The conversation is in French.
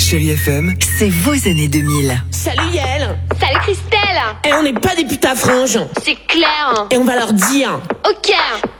Chérie FM, c'est vos années 2000. Salut Yael. Salut Christelle. Et on n'est pas des putains franges. C'est clair. Et on va leur dire. Ok.